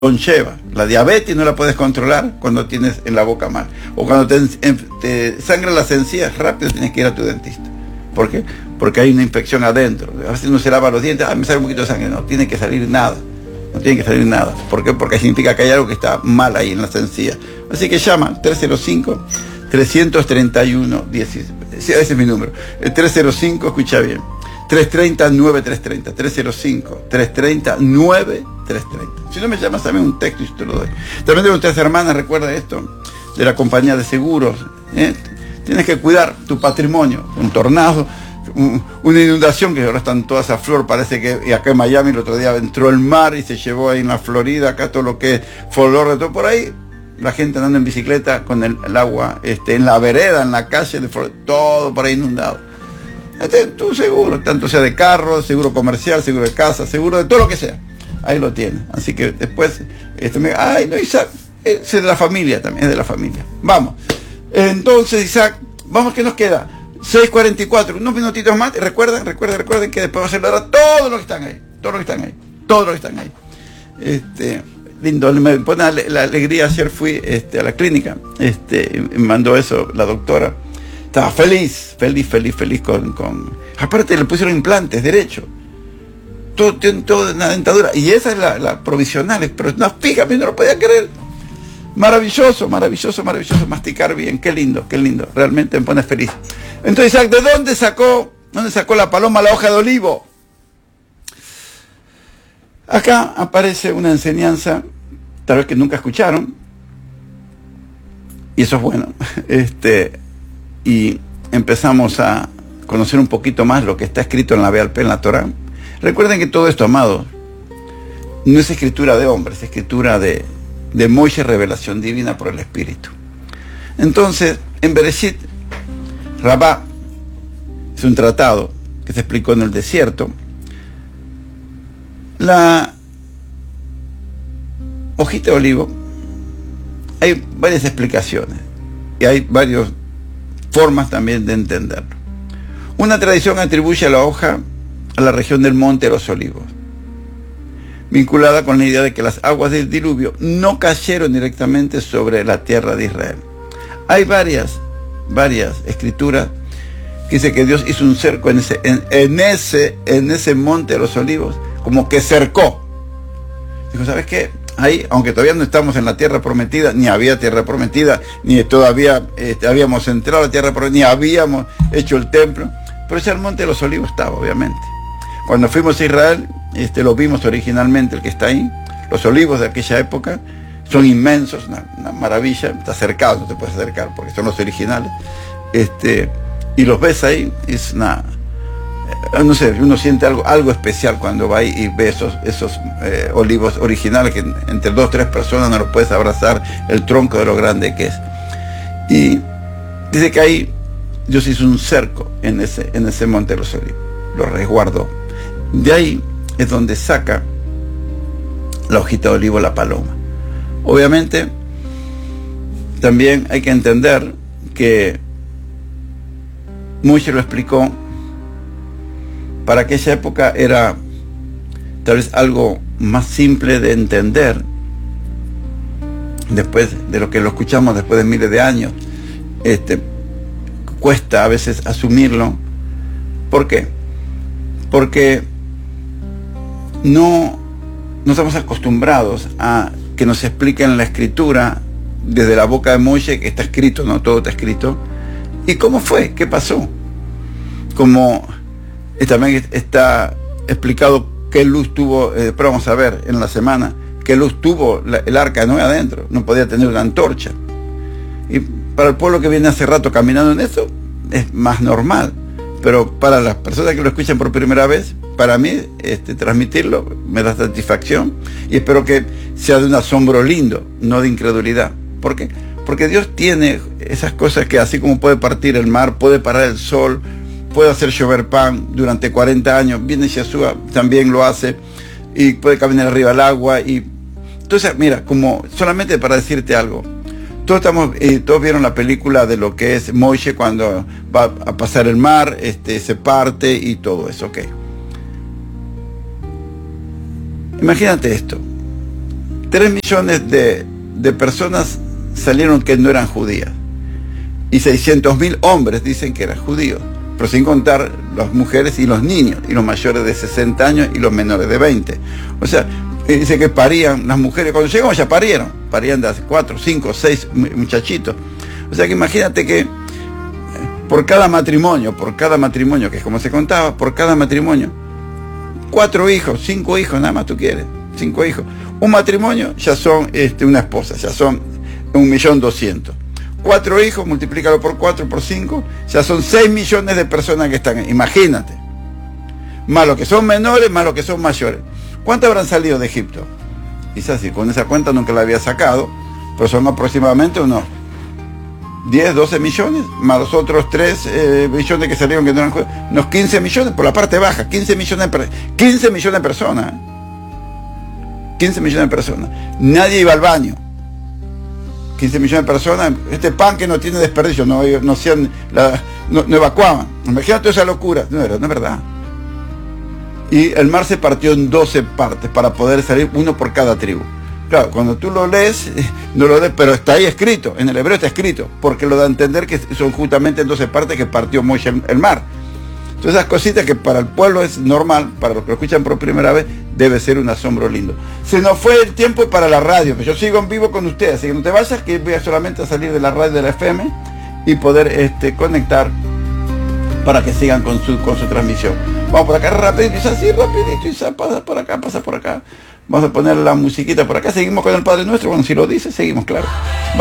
conlleva. La diabetes no la puedes controlar cuando tienes en la boca mal. O cuando te sangran las encías, rápido tienes que ir a tu dentista. ¿Por qué? Porque hay una infección adentro. A veces uno se lava los dientes, me sale un poquito de sangre. No, tiene que salir nada. No tiene que salir nada. ¿Por qué? Porque significa que hay algo que está mal ahí en las encías. Así que llama 305-331-16. Sí, ese es mi número. El 305, escucha bien. 330-9330. 305-330-9330. Si no me llamas, dame un texto y te lo doy. También tengo 3 hermanas, recuerda esto, de la compañía de seguros. Tienes que cuidar tu patrimonio. Un tornado, una inundación, que ahora están todas a flor. Parece que acá en Miami el otro día entró el mar y se llevó ahí en la Florida, acá todo lo que es Fort Lauderdale, por ahí. La gente andando en bicicleta con el agua en la vereda, en la calle, todo por ahí inundado. Tu seguro, tanto sea de carro, seguro comercial, seguro de casa, seguro de todo lo que sea. Ahí lo tienes. Así que después, no, Isaac, es de la familia también, es de la familia. Vamos. Entonces, Isaac, vamos, ¿qué nos queda? 6:44, unos minutitos más. Recuerden que después va a celebrar a todos los que están ahí. Todos los que están ahí. Todos los que están ahí. Lindo, me pone la alegría. Ayer fui a la clínica. Me mandó eso la doctora. Estaba feliz con... Aparte le pusieron implantes, derecho. Todo en la dentadura. Y esa es la provisional. Pero no, fíjate, no lo podía creer. Maravilloso. Masticar bien. Qué lindo. Realmente me pone feliz. Entonces, Isaac, ¿de dónde sacó la paloma la hoja de olivo? Acá aparece una enseñanza, tal vez que nunca escucharon. Y eso es bueno. Y empezamos a conocer un poquito más lo que está escrito en la Be'al Peh, en la Torá. Recuerden que todo esto, amados, no es escritura de hombres, es escritura de Moisés, revelación divina por el Espíritu. Entonces, en Bereshit, Rabá, es un tratado que se explicó en el desierto. La hojita de olivo, hay varias explicaciones y hay varias formas también de entenderlo. Una tradición atribuye a la hoja a la región del Monte de los Olivos, vinculada con la idea de que las aguas del diluvio no cayeron directamente sobre la tierra de Israel. Hay varias escrituras que dice que Dios hizo un cerco en ese Monte de los Olivos, como que cercó. Dijo, ¿sabes qué? Ahí, aunque todavía no estamos en la tierra prometida, ni había tierra prometida, ni todavía habíamos entrado a la tierra prometida, ni habíamos hecho el templo, pero ese el Monte de los Olivos estaba, obviamente. Cuando fuimos a Israel, lo vimos originalmente, el que está ahí. Los olivos de aquella época son inmensos, una maravilla. Está cercado, no te puedes acercar porque son los originales. Y los ves ahí, es una... No sé, uno siente algo especial cuando va ahí y ve esos olivos originales que entre 2 o 3 personas no los puedes abrazar, el tronco de lo grande que es. Y dice que ahí Dios hizo un cerco en ese Monte de los Olivos, lo resguardó. De ahí es donde saca la hojita de olivo la paloma. Obviamente, también hay que entender que Moisés lo explicó. Para aquella época era tal vez algo más simple de entender, después de lo que lo escuchamos después de miles de años. Cuesta a veces asumirlo. ¿Por qué? Porque no estamos acostumbrados a que nos expliquen la escritura desde la boca de Moisés, que está escrito, no todo está escrito. ¿Y cómo fue? ¿Qué pasó? Como también está explicado qué luz tuvo, pero vamos a ver en la semana, qué luz tuvo el arca de Noé adentro. No podía tener una antorcha. Y para el pueblo que viene hace rato caminando en eso, es más normal. Pero para las personas que lo escuchan por primera vez, para mí transmitirlo me da satisfacción y espero que sea de un asombro lindo, no de incredulidad. ¿Por qué? Porque Dios tiene esas cosas que, así como puede partir el mar, puede parar el sol, puede hacer llover pan durante 40 años, viene Yeshua, también lo hace, y puede caminar arriba del agua. Y entonces, mira, como solamente para decirte algo, todos vieron la película de lo que es Moisés cuando va a pasar el mar, se parte y todo eso, ok. Imagínate esto, 3 millones de personas salieron que no eran judías. Y 600.000 hombres dicen que eran judíos, pero sin contar las mujeres y los niños, y los mayores de 60 años y los menores de 20. O sea, dice que parían las mujeres, cuando llegamos ya parían de hace 4, 5, 6 muchachitos. O sea que imagínate que por cada matrimonio, que es como se contaba, por cada matrimonio, 4 hijos, 5 hijos, nada más tú quieres, 5 hijos. Un matrimonio ya son una esposa, ya son 1.200.000. 4 hijos, multiplícalo por 4, por 5, ya son 6 millones de personas que están ahí. Imagínate. Más los que son menores, más los que son mayores. ¿Cuántos habrán salido de Egipto? Quizás sí, con esa cuenta nunca la había sacado, pero son aproximadamente unos 10, 12 millones, más los otros 3 millones que salieron que no eran judíos, unos 15 millones por la parte baja, 15 millones de personas. 15 millones de personas. Nadie iba al baño. 15 millones de personas, este pan que no tiene desperdicio, no evacuaban. Imagínate esa locura. No es verdad. Y el mar se partió en 12 partes para poder salir uno por cada tribu. Claro, cuando tú lo lees, no lo lees, pero está ahí escrito, en el hebreo está escrito, porque lo da a entender que son justamente en 12 partes que partió Moisés el mar. Entonces esas cositas que para el pueblo es normal, para los que lo escuchan por primera vez, debe ser un asombro lindo. Se nos fue el tiempo para la radio, pero yo sigo en vivo con ustedes, así que no te vayas, que voy solamente a salir de la radio de la FM y poder conectar para que sigan con su transmisión. Vamos por acá rapidito, y pasa por acá. Vamos a poner la musiquita por acá, seguimos con el Padre Nuestro, bueno, si lo dice, seguimos, claro.